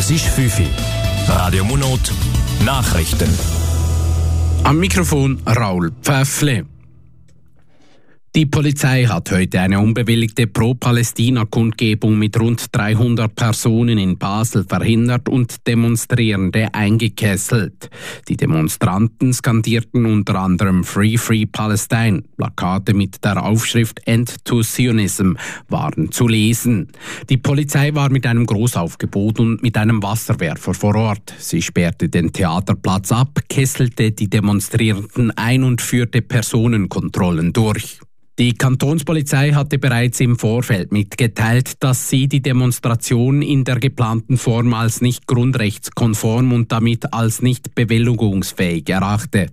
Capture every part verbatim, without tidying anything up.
Es ist fünf Uhr. Radio Monot, Nachrichten. Am Mikrofon Raul Pfäffle. Die Polizei hat heute eine unbewilligte Pro-Palästina-Kundgebung mit rund dreihundert Personen in Basel verhindert und Demonstrierende eingekesselt. Die Demonstranten skandierten unter anderem Free Free Palestine. Plakate mit der Aufschrift End to Zionism waren zu lesen. Die Polizei war mit einem Großaufgebot und mit einem Wasserwerfer vor Ort. Sie sperrte den Theaterplatz ab, kesselte die Demonstrierenden ein und führte Personenkontrollen durch. Die Kantonspolizei hatte bereits im Vorfeld mitgeteilt, dass sie die Demonstration in der geplanten Form als nicht grundrechtskonform und damit als nicht bewilligungsfähig erachte.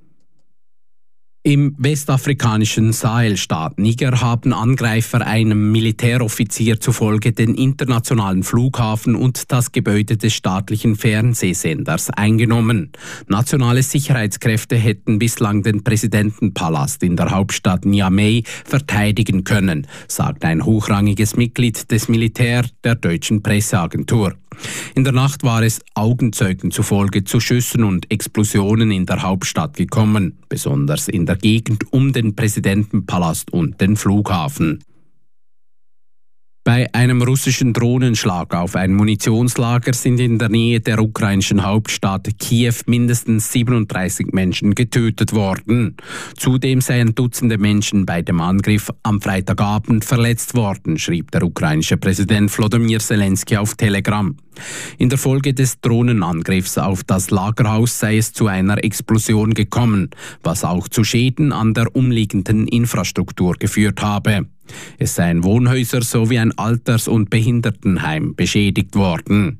Im westafrikanischen Sahelstaat Niger haben Angreifer einem Militäroffizier zufolge den internationalen Flughafen und das Gebäude des staatlichen Fernsehsenders eingenommen. Nationale Sicherheitskräfte hätten bislang den Präsidentenpalast in der Hauptstadt Niamey verteidigen können, sagt ein hochrangiges Mitglied des Militär der deutschen Presseagentur. In der Nacht war es Augenzeugen zufolge zu Schüssen und Explosionen in der Hauptstadt gekommen, besonders in der Gegend um den Präsidentenpalast und den Flughafen. Bei einem russischen Drohnenschlag auf ein Munitionslager sind in der Nähe der ukrainischen Hauptstadt Kiew mindestens siebenunddreißig Menschen getötet worden. Zudem seien Dutzende Menschen bei dem Angriff am Freitagabend verletzt worden, schrieb der ukrainische Präsident Volodymyr Zelensky auf Telegram. In der Folge des Drohnenangriffs auf das Lagerhaus sei es zu einer Explosion gekommen, was auch zu Schäden an der umliegenden Infrastruktur geführt habe. Es seien Wohnhäuser sowie ein Alters- und Behindertenheim beschädigt worden.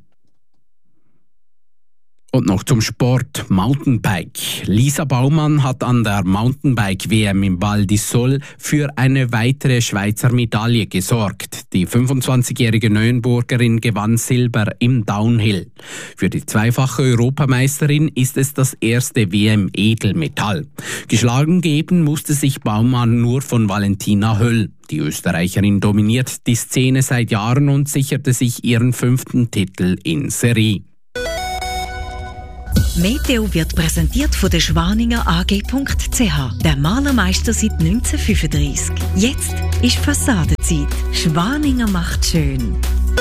Und noch zum Sport, Mountainbike. Lisa Baumann hat an der Mountainbike-W M im Val d'Isole für eine weitere Schweizer Medaille gesorgt. Die fünfundzwanzigjährige Neuenburgerin gewann Silber im Downhill. Für die zweifache Europameisterin ist es das erste W M-Edelmetall. Geschlagen geben musste sich Baumann nur von Valentina Höll. Die Österreicherin dominiert die Szene seit Jahren und sicherte sich ihren fünften Titel in Serie. Meteo wird präsentiert von der Schwaninger A G punkt c h, der Malermeister seit neunzehnhundertfünfunddreißig. Jetzt ist Fassadenzeit. Schwaninger macht schön.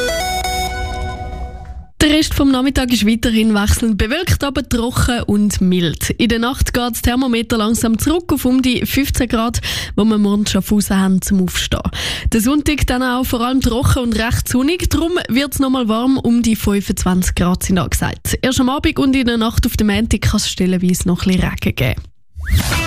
Der Rest vom Nachmittag ist weiterhin wechselnd bewölkt, aber trocken und mild. In der Nacht geht das Thermometer langsam zurück auf um die fünfzehn Grad, wo wir morgen schon Fuß haben zum Aufstehen. Der Sonntag dann auch vor allem trocken und recht sonnig, darum wird es nochmal warm, um die fünfundzwanzig Grad sind angesagt. Erst am Abend und in der Nacht auf dem Montag kann es stellenweise noch ein bisschen Regen geben.